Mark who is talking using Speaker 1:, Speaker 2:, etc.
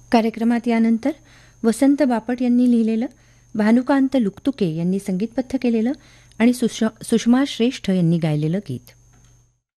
Speaker 1: कार्यक्रमात यानंतर वसंत बापट यांनी लिहिलेलं, भानुकांत लुकतुके यांनी संगीतबद्ध केलेलं आणि सुषमा श्रेष्ठ यांनी गायलेलं गीत.